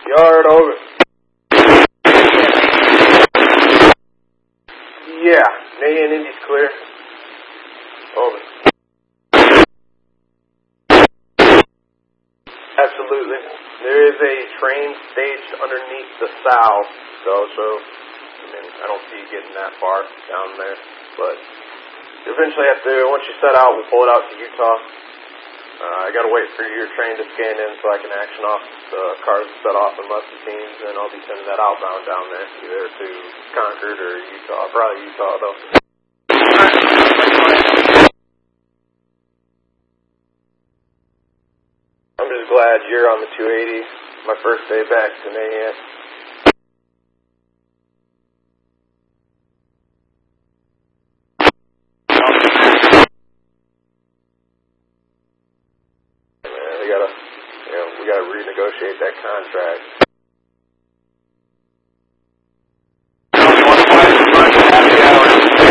Yard, over. Yeah, Nay and Indy's clear. Over. Absolutely. There is a train staged underneath the south, so I don't see you getting that far down there. But eventually, once you set out, we'll pull it out to Utah. I gotta wait for your train to scan in so I can action off the cars set off in Muskie teams, and I'll be sending that outbound down there, either to Concord or Utah. Probably Utah, though. I'm just glad you're on the 280. My first day back to Nahan. We gotta renegotiate that contract.